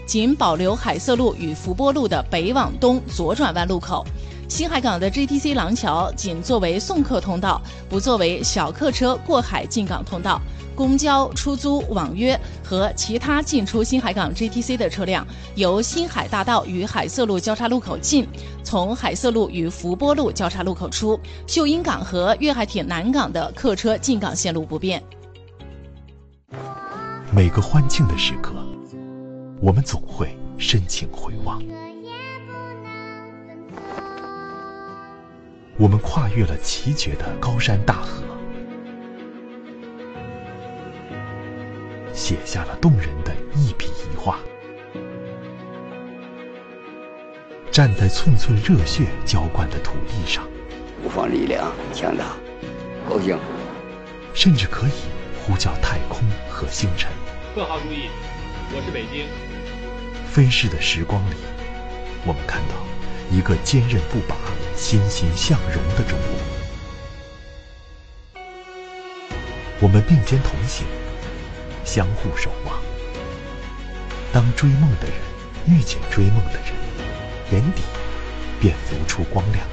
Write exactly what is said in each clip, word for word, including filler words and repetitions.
仅保留海色路与福波路的北往东左转弯路口。新海港的 G T C 廊桥仅作为送客通道，不作为小客车过海进港通道。公交、出租、网约和其他进出新海港 G T C 的车辆，由新海大道与海色路交叉路口进，从海色路与福波路交叉路口出。秀英港和粤海铁南港的客车进港线路不变。 每个欢庆的时刻，我们总会深情回望。我们跨越了崎岖的高山大河，写下了动人的一笔一画。站在寸寸热血浇灌的土地上， 无方力量强大，高兴， 甚至可以呼叫太空和星辰。 客号注意，我是北京。 飞逝的时光里，我们看到一个坚韧不拔、欣欣向荣的中国。我们并肩同行，相互守望。当追梦的人遇见追梦的人，眼底便浮出光亮。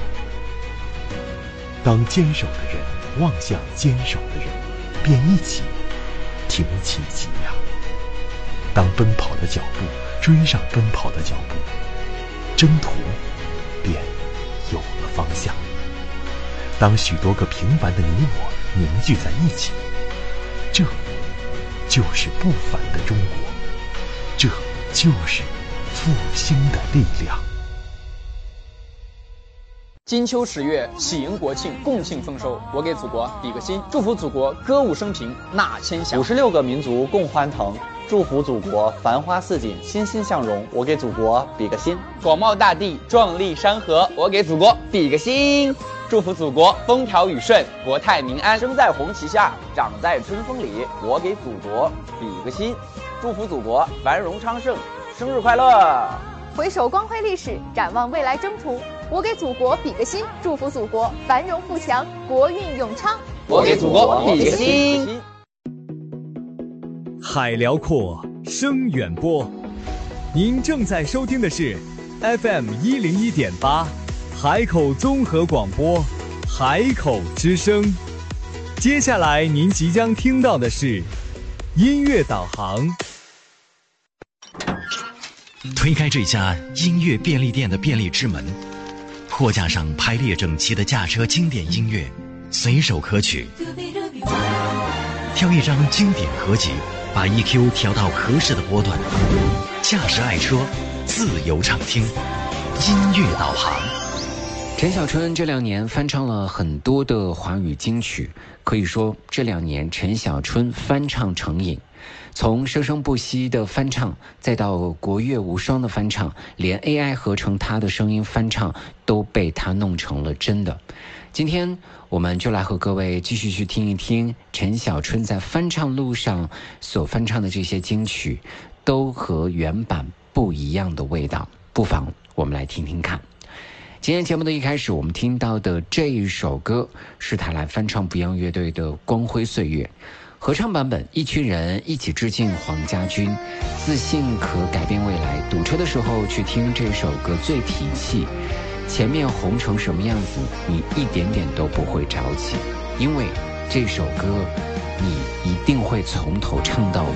当坚守的人望向坚守的人，便一起挺起脊梁。当奔跑的脚步追上奔跑的脚步，征途便有了方向。当许多个平凡的你我凝聚在一起，这就是不凡的中国，这就是复兴的力量。 金秋十月，喜迎国庆，共庆丰收。我给祖国比个心，祝福祖国歌舞升平，纳千祥。 五十六个民族共欢腾，祝福祖国繁花似锦，欣欣向荣。我给祖国比个心。 广袤大地，壮丽山河，我给祖国比个心。祝福祖国风调雨顺，国泰民安。 生在红旗下，长在春风里，我给祖国比个心。祝福祖国繁荣昌盛，生日快乐！ 回首光辉历史，展望未来征途，我给祖国比个心，祝福祖国繁荣富强，国运永昌。 我给祖国比个心。 海辽阔，声远播。您正在收听的是 F M 一零一点八，海口综合广播，海口之声。接下来您即将听到的是音乐导航。 推开这家音乐便利店的便利之门，货架上排列整齐的驾车经典音乐，随手可取。挑一张经典合集，把 E Q 调到合适的波段，驾驶爱车，自由畅听，音乐导航。 陈小春这两年翻唱了很多的华语金曲，可以说这两年陈小春翻唱成瘾。从生生不息的翻唱，再到国乐无双的翻唱，连 A I 合成他的声音翻唱都被他弄成了真的。今天我们就来和各位继续去听一听陈小春在翻唱路上所翻唱的这些金曲，都和原版不一样的味道，不妨我们来听听看。今天节目的一开始，我们听到的这一首歌是他来翻唱 Beyond 乐队的《光辉岁月》。合唱版本，一群人一起致敬黄家驹，自信可改变未来。堵车的时候去听这首歌最提气，前面红成什么样子，你一点点都不会着急，因为这首歌你一定会从头唱到尾。